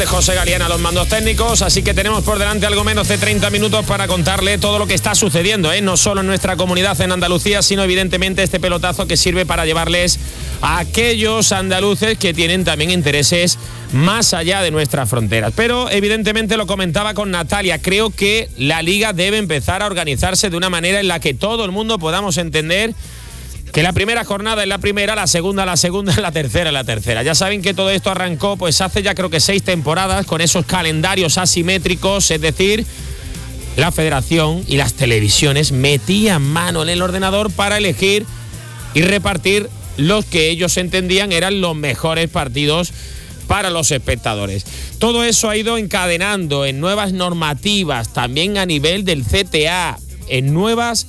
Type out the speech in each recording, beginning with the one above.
de José Galiana a los mandos técnicos, así que tenemos por delante algo menos de 30 minutos para contarle todo lo que está sucediendo, no solo en nuestra comunidad en Andalucía, sino evidentemente este pelotazo que sirve para llevarles a aquellos andaluces que tienen también intereses más allá de nuestras fronteras. Pero evidentemente lo comentaba con Natalia, creo que la Liga debe empezar a organizarse de una manera en la que todo el mundo podamos entender que la primera jornada es la primera, la segunda, la tercera, la tercera. Ya saben que todo esto arrancó pues hace ya creo que 6 temporadas con esos calendarios asimétricos, es decir, la federación y las televisiones metían mano en el ordenador para elegir y repartir los que ellos entendían eran los mejores partidos para los espectadores. Todo eso ha ido encadenando en nuevas normativas, también a nivel del CTA, en nuevas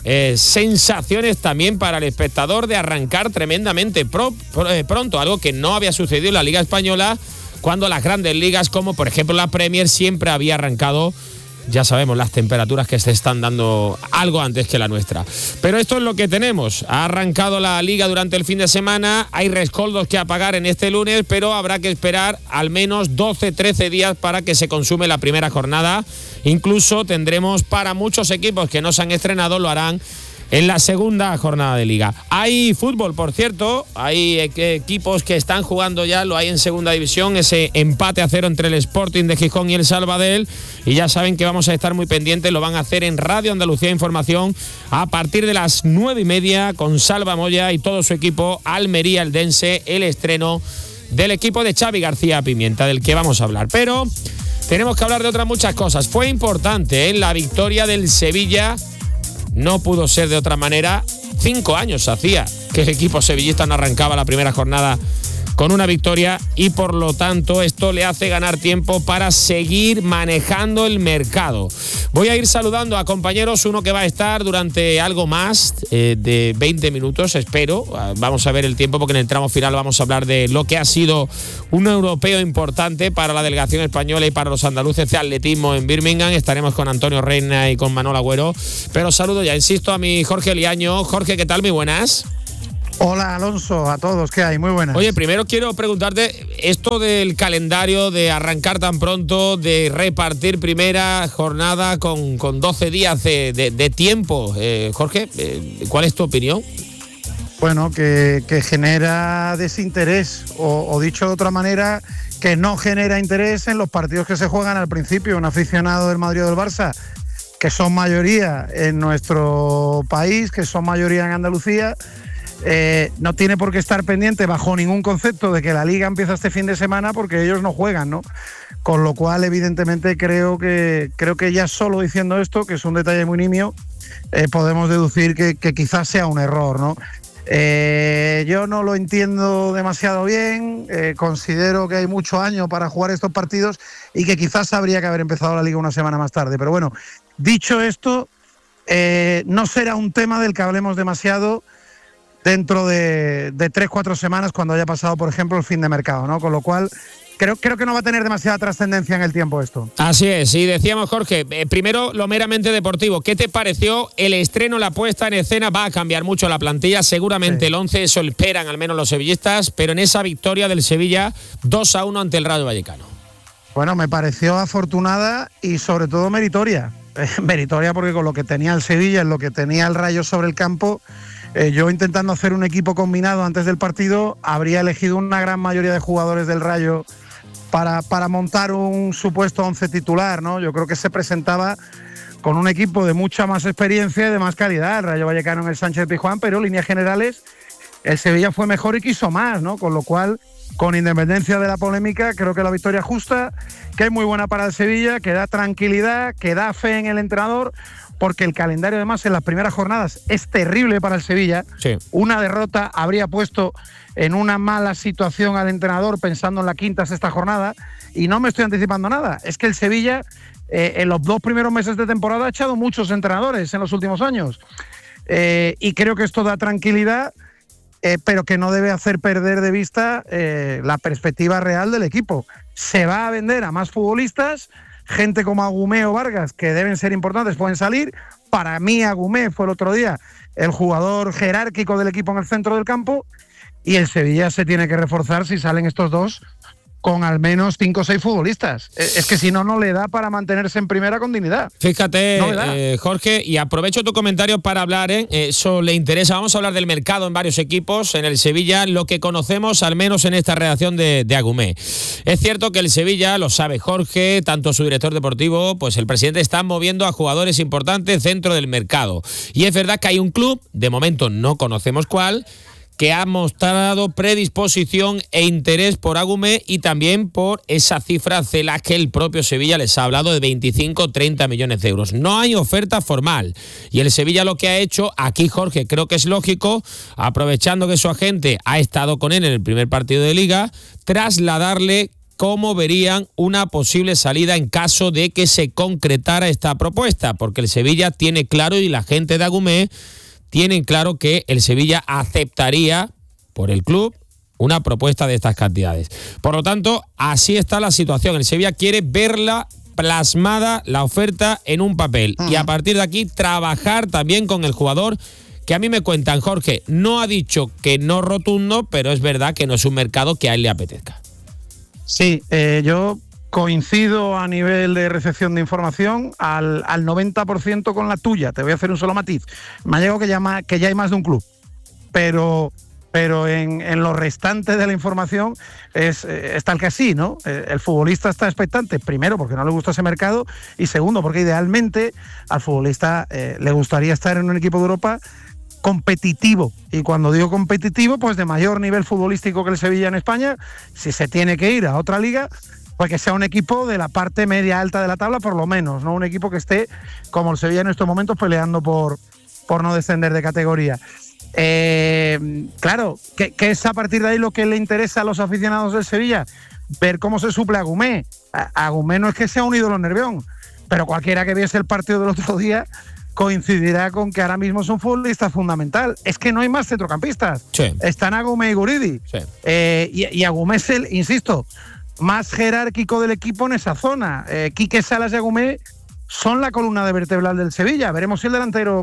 sensaciones también para el espectador de arrancar tremendamente pronto, algo que no había sucedido en la Liga Española cuando las grandes ligas como por ejemplo la Premier siempre había arrancado, ya sabemos las temperaturas que se están dando algo antes que la nuestra. Pero esto es lo que tenemos. Ha arrancado la Liga durante el fin de semana, hay rescoldos que apagar en este lunes, pero habrá que esperar al menos 12-13 días para que se consume la primera jornada. Incluso tendremos para muchos equipos que no se han estrenado, lo harán en la segunda jornada de Liga. Hay fútbol, por cierto, hay equipos que están jugando ya, lo hay en segunda división, ese empate a 0 entre el Sporting de Gijón y el Sabadell, y ya saben que vamos a estar muy pendientes, lo van a hacer en Radio Andalucía Información a partir de las 9:30 con Salva Moya y todo su equipo, Almería Eldense, el estreno del equipo de Xavi García Pimienta, del que vamos a hablar. Pero tenemos que hablar de otras muchas cosas. Fue importante la victoria del Sevilla. No pudo ser de otra manera. 5 años hacía que el equipo sevillista no arrancaba la primera jornada con una victoria y por lo tanto esto le hace ganar tiempo para seguir manejando el mercado. Voy a ir saludando a compañeros, uno que va a estar durante algo más de 20 minutos, espero. Vamos a ver el tiempo porque en el tramo final vamos a hablar de lo que ha sido un europeo importante para la delegación española y para los andaluces de atletismo en Birmingham. Estaremos con Antonio Reina y con Manol Agüero, pero saludo ya, insisto, a mi Jorge Liaño. Jorge, ¿qué tal? Muy buenas. Hola Alonso, a todos, ¿qué hay? Muy buenas. Oye, primero quiero preguntarte esto del calendario, de arrancar tan pronto, de repartir primera jornada con 12 días de tiempo. Jorge, ¿cuál es tu opinión? Bueno, que genera desinterés, o dicho de otra manera, que no genera interés en los partidos que se juegan al principio. Un aficionado del Madrid o del Barça, que son mayoría en nuestro país, que son mayoría en Andalucía, no tiene por qué estar pendiente bajo ningún concepto de que la Liga empieza este fin de semana porque ellos no juegan, ¿no? Con lo cual, evidentemente, creo que ya solo diciendo esto, que es un detalle muy nimio, podemos deducir que quizás sea un error, ¿no? Yo no lo entiendo demasiado bien, considero que hay mucho año para jugar estos partidos y que quizás habría que haber empezado la Liga una semana más tarde. Pero bueno, dicho esto, no será un tema del que hablemos demasiado dentro de 3-4 semanas cuando haya pasado, por ejemplo, el fin de mercado, ¿no? Con lo cual, creo que no va a tener demasiada trascendencia en el tiempo esto. Así es, y decíamos, Jorge, primero lo meramente deportivo. ¿Qué te pareció el estreno, la puesta en escena? Va a cambiar mucho la plantilla, seguramente sí. El 11, eso esperan al menos los sevillistas, pero en esa victoria del Sevilla 2-1 ante el Rayo Vallecano. Bueno, me pareció afortunada y sobre todo meritoria. Meritoria porque con lo que tenía el Sevilla, en lo que tenía el Rayo sobre el campo, yo intentando hacer un equipo combinado antes del partido, habría elegido una gran mayoría de jugadores del Rayo para montar un supuesto 11 titular, ¿no? Yo creo que se presentaba con un equipo de mucha más experiencia y de más calidad, el Rayo Vallecano en el Sánchez-Pizjuán, pero en líneas generales el Sevilla fue mejor y quiso más, ¿no? Con lo cual, con independencia de la polémica, creo que la victoria justa, que es muy buena para el Sevilla, que da tranquilidad, que da fe en el entrenador, porque el calendario además en las primeras jornadas es terrible para el Sevilla. Sí. Una derrota habría puesto en una mala situación al entrenador pensando en la quinta, sexta jornada, y no me estoy anticipando nada. Es que el Sevilla en los 2 primeros meses de temporada ha echado muchos entrenadores en los últimos años, y creo que esto da tranquilidad, pero que no debe hacer perder de vista la perspectiva real del equipo. Se va a vender a más futbolistas, gente como Agumé o Vargas, que deben ser importantes, pueden salir. Para mí Agumé fue el otro día el jugador jerárquico del equipo en el centro del campo, y el Sevilla se tiene que reforzar si salen estos dos con al menos 5 o 6 futbolistas. Es que si no, no le da para mantenerse en primera con dignidad. Fíjate, Jorge, y aprovecho tu comentario para hablar, eso le interesa. Vamos a hablar del mercado en varios equipos. En el Sevilla, lo que conocemos, al menos en esta redacción de Agumé. Es cierto que el Sevilla, lo sabe Jorge, tanto su director deportivo, pues el presidente está moviendo a jugadores importantes dentro del mercado. Y es verdad que hay un club, de momento no conocemos cuál, que ha mostrado predisposición e interés por Agumé y también por esa cifra de la que el propio Sevilla les ha hablado de 25-30 millones de euros. No hay oferta formal y el Sevilla lo que ha hecho, aquí Jorge creo que es lógico, aprovechando que su agente ha estado con él en el primer partido de Liga, trasladarle cómo verían una posible salida en caso de que se concretara esta propuesta, porque el Sevilla tiene claro y la gente de Agumé tienen claro que el Sevilla aceptaría por el club una propuesta de estas cantidades. Por lo tanto, así está la situación. El Sevilla quiere verla plasmada, la oferta, en un papel. Y a partir de aquí, trabajar también con el jugador, que a mí me cuentan, Jorge, no ha dicho que no rotundo, pero es verdad que no es un mercado que a él le apetezca. Sí, yo coincido a nivel de recepción de información al 90% con la tuya. Te voy a hacer un solo matiz. Me ha llegado que ya hay más de un club, pero en lo restante de la información está el que sí, ¿no? El futbolista está expectante, primero porque no le gusta ese mercado y segundo porque idealmente al futbolista le gustaría estar en un equipo de Europa competitivo, y cuando digo competitivo, pues de mayor nivel futbolístico que el Sevilla en España. Si se tiene que ir a otra liga, pues que sea un equipo de la parte media alta de la tabla, por lo menos, no un equipo que esté, como el Sevilla en estos momentos, peleando por no descender de categoría. Claro, que es a partir de ahí lo que le interesa a los aficionados del Sevilla, ver cómo se suple a Agumé. Agumé no es que sea un ídolo Nervión, pero cualquiera que viese el partido del otro día coincidirá con que ahora mismo es un futbolista fundamental. Es que no hay más centrocampistas. Sí. Están Agumé y Guridi. Sí. Y Agumé es el, insisto, más jerárquico del equipo en esa zona. Quique Salas y Agumé son la columna de vertebral del Sevilla. Veremos si el delantero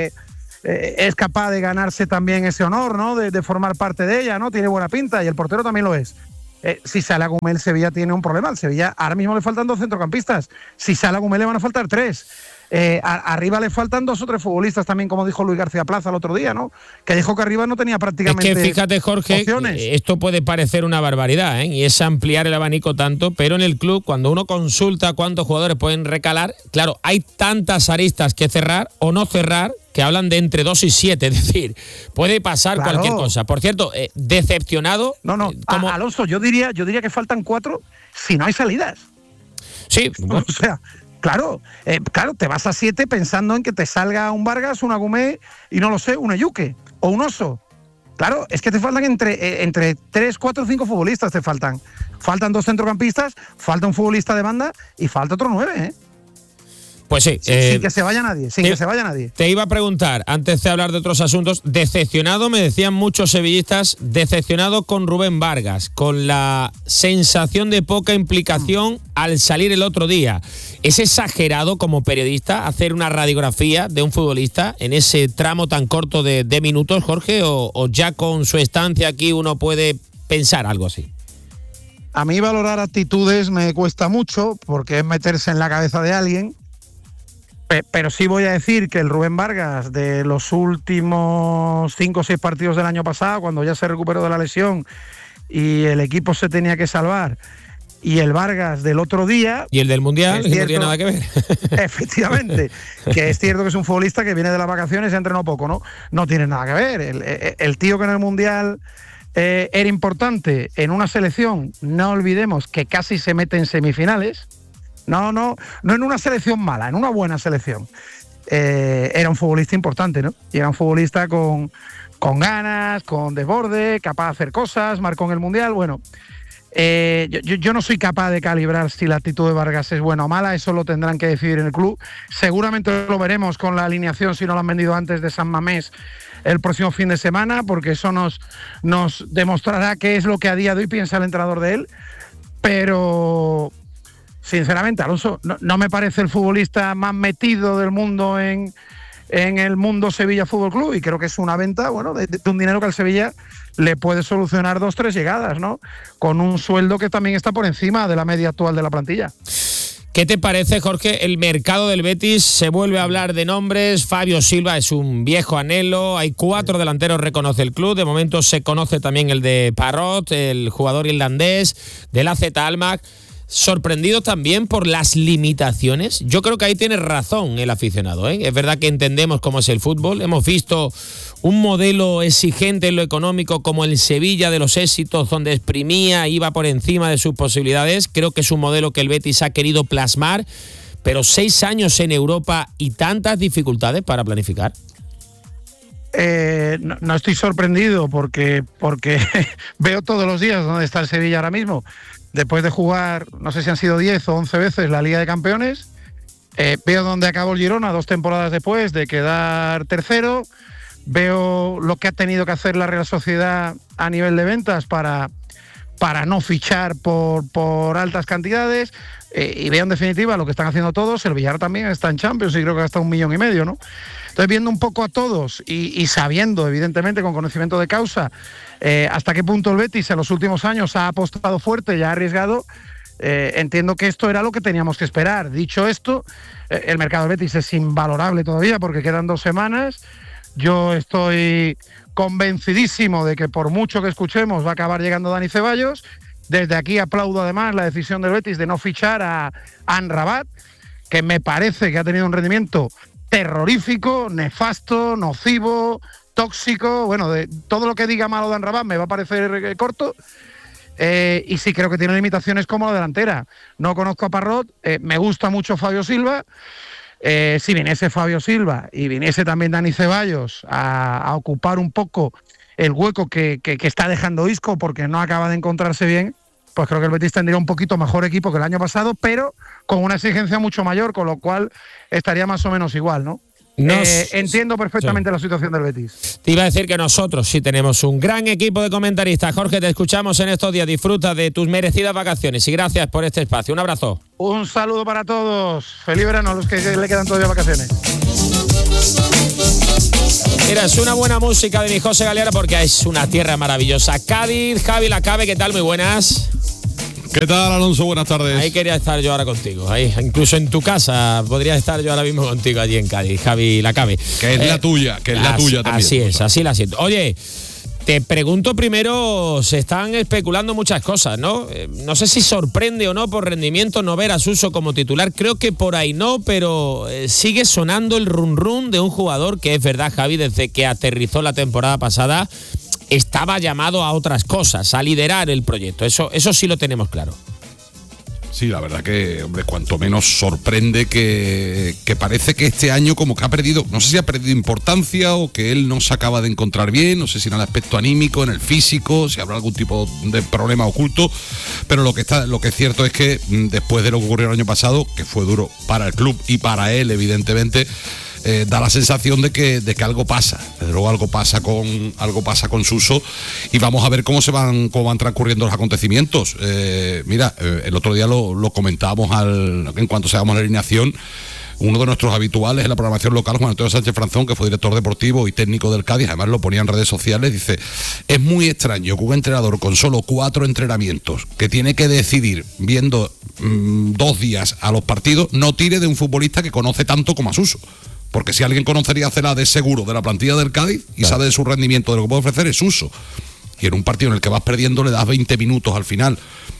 es capaz de ganarse también ese honor, ¿no? De formar parte de ella, ¿no? Tiene buena pinta y el portero también lo es. Si sale Agumé, el Sevilla tiene un problema. El Sevilla ahora mismo le faltan 2 centrocampistas. Si sale Agumé le van a faltar 3. Arriba le faltan 2 o 3 futbolistas también, como dijo Luis García Plaza el otro día, ¿no? Que dijo que arriba no tenía prácticamente opciones. Es que fíjate, Jorge, esto puede parecer una barbaridad, y es ampliar el abanico tanto, pero en el club, cuando uno consulta cuántos jugadores pueden recalar, claro, hay tantas aristas que cerrar o no cerrar, que hablan de entre 2 y 7, es decir, puede pasar cualquier cosa. Por cierto, decepcionado. No, Alonso, yo diría que faltan 4 si no hay salidas. Sí, bueno. O sea, claro, te vas a 7 pensando en que te salga un Vargas, un Agumé y no lo sé, un Eyuque o un Oso. Claro, es que te faltan entre 3, 4, 5 futbolistas te faltan. Faltan 2 centrocampistas, falta un futbolista de banda y falta otro 9, ¿eh? Pues sí. Sin que se vaya nadie, que se vaya nadie. Te iba a preguntar, antes de hablar de otros asuntos, decepcionado, me decían muchos sevillistas, decepcionado con Rubén Vargas, con la sensación de poca implicación al salir el otro día. ¿Es exagerado como periodista hacer una radiografía de un futbolista en ese tramo tan corto de minutos, Jorge? ¿O ya con su estancia aquí uno puede pensar algo así? A mí valorar actitudes me cuesta mucho porque es meterse en la cabeza de alguien. Pero sí voy a decir que el Rubén Vargas de los últimos 5 o 6 partidos del año pasado, cuando ya se recuperó de la lesión y el equipo se tenía que salvar, y el Vargas del otro día... Y el del Mundial, no tiene nada que ver. Efectivamente, que es cierto que es un futbolista que viene de las vacaciones y ha entrenado poco, ¿no? No tiene nada que ver. El tío que en el Mundial era importante en una selección, no olvidemos que casi se mete en semifinales. No en una selección mala, en una buena selección. Era un futbolista importante, ¿no? Y era un futbolista con ganas, con desborde, capaz de hacer cosas, marcó en el Mundial. Bueno, yo no soy capaz de calibrar si la actitud de Vargas es buena o mala, eso lo tendrán que decidir en el club. Seguramente lo veremos con la alineación, si no lo han vendido antes, de San Mamés el próximo fin de semana, porque eso nos demostrará qué es lo que a día de hoy piensa el entrenador de él. Pero... sinceramente, Alonso, no me parece el futbolista más metido del mundo en en el mundo Sevilla Fútbol Club, y creo que es una venta, bueno, de un dinero que al Sevilla le puede solucionar 2-3 llegadas, ¿no? Con un sueldo que también está por encima de la media actual de la plantilla. ¿Qué te parece, Jorge? El mercado del Betis, se vuelve a hablar de nombres. Fabio Silva es un viejo anhelo. Hay 4 delanteros, reconoce el club. De momento se conoce también el de Parrot, el jugador irlandés del AZ Alkmaar. Sorprendido también por las limitaciones. Yo creo que ahí tiene razón el aficionado, ¿eh? Es verdad que entendemos cómo es el fútbol. Hemos visto un modelo exigente en lo económico como el Sevilla de los éxitos, donde exprimía, iba por encima de sus posibilidades. Creo que es un modelo que el Betis ha querido plasmar, pero 6 años en Europa y tantas dificultades para planificar. No estoy sorprendido porque veo todos los días dónde está el Sevilla ahora mismo. Después de jugar, no sé si han sido 10 o 11 veces la Liga de Campeones, veo dónde acabó el Girona 2 temporadas después de quedar tercero, veo lo que ha tenido que hacer la Real Sociedad a nivel de ventas para no fichar por altas cantidades, y veo en definitiva lo que están haciendo todos. El Villar también está en Champions y creo que gasta 1,5 millones, ¿no? Entonces, viendo un poco a todos y sabiendo, evidentemente, con conocimiento de causa, hasta qué punto el Betis en los últimos años ha apostado fuerte y ha arriesgado, entiendo que esto era lo que teníamos que esperar. Dicho esto, el mercado del Betis es invalorable todavía porque quedan 2 semanas. Yo estoy convencidísimo de que por mucho que escuchemos va a acabar llegando Dani Ceballos. Desde aquí aplaudo además la decisión del Betis de no fichar a Amrabat, que me parece que ha tenido un rendimiento terrorífico, nefasto, nocivo, tóxico. Bueno, de todo lo que diga malo de Amrabat me va a parecer corto. Y sí creo que tiene limitaciones como la delantera. No conozco a Parrot, me gusta mucho Fabio Silva. Si viniese Fabio Silva y viniese también Dani Ceballos a ocupar un poco el hueco que está dejando Isco porque no acaba de encontrarse bien, pues creo que el Betis tendría un poquito mejor equipo que el año pasado, pero con una exigencia mucho mayor, con lo cual estaría más o menos igual, ¿no? Entiendo perfectamente la situación del Betis. Te iba a decir que nosotros sí tenemos un gran equipo de comentaristas. Jorge, te escuchamos en estos días. Disfruta de tus merecidas vacaciones y gracias por este espacio. Un abrazo. Un saludo para todos. Feliz verano a los que le quedan todavía vacaciones. Mira, es una buena música de mi José Galeano porque es una tierra maravillosa. Cádiz, Javi Lacabe, ¿qué tal? Muy buenas. ¿Qué tal, Alonso? Buenas tardes. Ahí quería estar yo ahora contigo. Ahí, incluso en tu casa podría estar yo ahora mismo contigo allí en Cádiz, Javi Lacabe. Que es la tuya, que es la tuya también. Así es, así la siento. Oye, te pregunto primero, se están especulando muchas cosas, ¿no? No sé si sorprende o no por rendimiento no ver a Suso como titular. Creo que por ahí no, pero sigue sonando el run de un jugador que es verdad, Javi, desde que aterrizó la temporada pasada estaba llamado a otras cosas, a liderar el proyecto. Eso sí lo tenemos claro. Sí, la verdad que, hombre, cuanto menos sorprende que parece que este año como que ha perdido, no sé si ha perdido importancia o que él no se acaba de encontrar bien, no sé si en el aspecto anímico, en el físico, si habrá algún tipo de problema oculto, pero lo que es cierto es que después de lo que ocurrió el año pasado, que fue duro para el club y para él, evidentemente, da la sensación de que algo pasa. Desde luego algo pasa con Suso y vamos a ver cómo van transcurriendo los acontecimientos. Mira, el otro día lo comentábamos en cuanto seamos la alineación. Uno de nuestros habituales en la programación local, Juan Antonio Sánchez Franzón, que fue director deportivo y técnico del Cádiz, además lo ponía en redes sociales, dice: es muy extraño que un entrenador con solo 4 entrenamientos, que tiene que decidir viendo 2 días a los partidos, no tire de un futbolista que conoce tanto como a Suso. Porque si alguien conocería a Celades seguro de la plantilla del Cádiz y sabe de su rendimiento, de lo que puede ofrecer, es Suso. Y en un partido en el que vas perdiendo le das 20 minutos al final.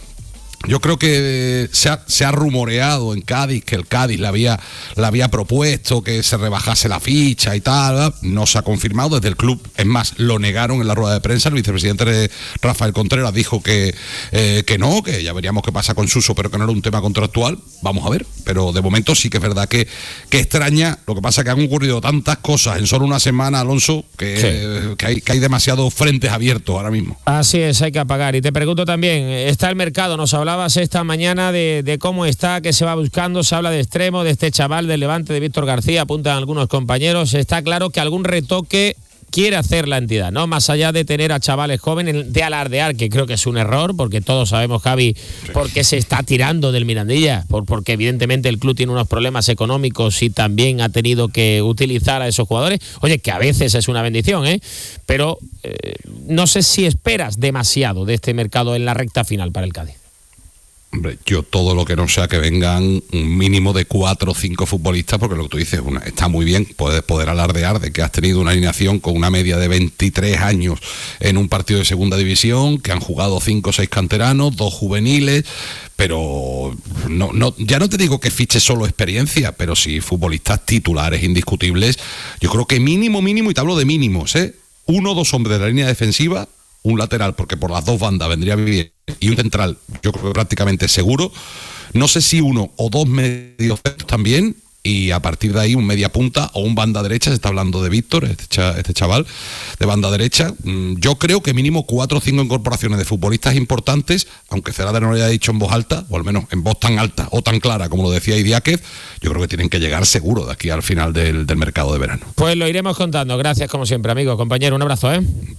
Yo creo que se ha rumoreado en Cádiz que el Cádiz le había propuesto que se rebajase la ficha y tal. No se ha confirmado desde el club. Es más, lo negaron en la rueda de prensa. El vicepresidente Rafael Contreras dijo que no, que ya veríamos qué pasa con Suso, pero que no era un tema contractual. Vamos a ver. Pero de momento sí que es verdad que extraña. Lo que pasa es que han ocurrido tantas cosas en solo una semana, Alonso, que hay demasiados frentes abiertos ahora mismo. Así es, hay que apagar. Y te pregunto también, está el mercado, nos hablabas esta mañana de cómo está, que se va buscando, se habla de extremo, de este chaval del Levante, de Víctor García, apuntan algunos compañeros. Está claro que algún retoque quiere hacer la entidad, ¿no? Más allá de tener a chavales jóvenes, de alardear, que creo que es un error, porque todos sabemos, Javi, por qué se está tirando del Mirandilla, porque evidentemente el club tiene unos problemas económicos y también ha tenido que utilizar a esos jugadores. Oye, que a veces es una bendición, pero no sé si esperas demasiado de este mercado en la recta final para el Cádiz. Hombre, yo todo lo que no sea que vengan un mínimo de 4 o 5 futbolistas, porque lo que tú dices, está muy bien, puedes poder alardear de que has tenido una alineación con una media de 23 años en un partido de segunda división, que han jugado 5 o 6 canteranos, 2 juveniles, pero ya no te digo que fiches solo experiencia, pero sí futbolistas titulares indiscutibles. Yo creo que mínimo, y te hablo de mínimos, 1 o 2 hombres de la línea defensiva, un lateral, porque por las 2 bandas vendría bien, y un central, yo creo que prácticamente seguro. No sé si 1 o 2 medios también, y a partir de ahí un media punta o un banda derecha. Se está hablando de Víctor, este chaval de banda derecha. Yo creo que mínimo 4 o 5 incorporaciones de futbolistas importantes, aunque Celada no lo haya dicho en voz alta, o al menos en voz tan alta o tan clara como lo decía Idiáquez. Yo creo que tienen que llegar seguro de aquí al final del mercado de verano. Pues lo iremos contando. Gracias como siempre, amigo, compañero, un abrazo.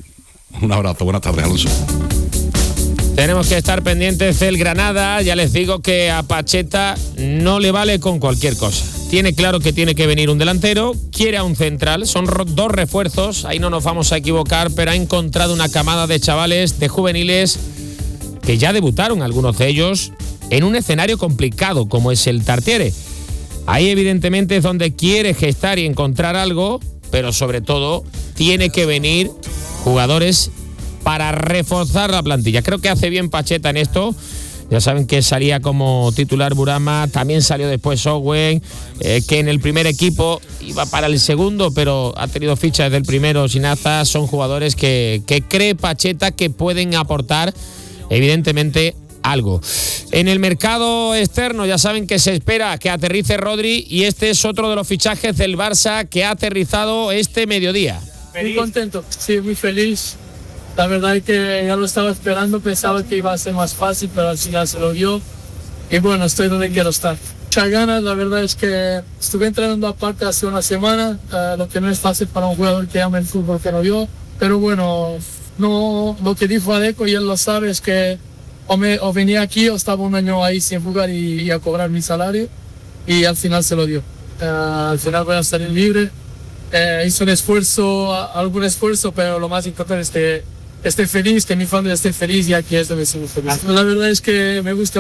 Un abrazo, buenas tardes, Alonso. Tenemos que estar pendientes del Granada. Ya les digo que a Pacheta no le vale con cualquier cosa. Tiene claro que tiene que venir un delantero, quiere a un central, son 2 refuerzos, ahí no nos vamos a equivocar, pero ha encontrado una camada de chavales, de juveniles, que ya debutaron, algunos de ellos, en un escenario complicado como es el Tartiere. Ahí evidentemente es donde quiere gestar y encontrar algo, pero sobre todo tiene que venir jugadores para reforzar la plantilla. Creo que hace bien Pacheta en esto. Ya saben que salía como titular Burama, también salió después Owen, que en el primer equipo iba para el segundo, pero ha tenido ficha desde el primero. Sinaza, son jugadores que cree Pacheta que pueden aportar evidentemente algo. En el mercado externo ya saben que se espera que aterrice Rodri, y este es otro de los fichajes del Barça que ha aterrizado este mediodía. Muy contento, sí, muy feliz. La verdad es que ya lo estaba esperando, pensaba que iba a ser más fácil, pero al final se lo dio. Y bueno, estoy donde quiero estar. Muchas ganas, la verdad es que estuve entrenando aparte hace una semana, lo que no es fácil para un jugador que ama el fútbol que no vio. Pero bueno, no, lo que dijo Adeco, y él lo sabe, es que o venía aquí o estaba un año ahí sin jugar y a cobrar mi salario. Y al final se lo dio. Al final voy a salir libre. Hizo algún esfuerzo, pero lo más importante es que esté feliz, que mi familia esté feliz, y aquí es donde estoy feliz. La verdad es que me gusta